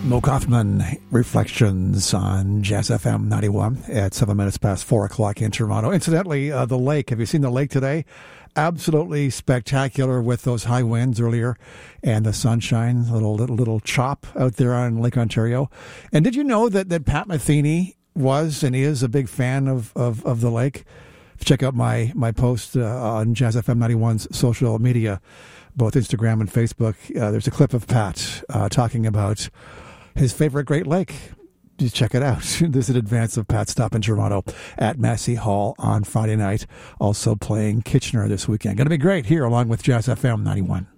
Mo Kaufman, Reflections on Jazz FM 91 at 7 minutes past 4 o'clock in Toronto. Incidentally, the lake, have you seen the lake today? Absolutely spectacular with those high winds earlier and the sunshine, little chop out there on Lake Ontario. And did you know that Pat Metheny was and is a big fan of the lake? Check out my post on Jazz FM 91's social media, both Instagram and Facebook. There's a clip of Pat talking about his favorite Great Lake. Just check it out. There's an advance of Pat's stop in Toronto at Massey Hall on Friday night. Also playing Kitchener this weekend. Going to be great here along with Jazz FM 91.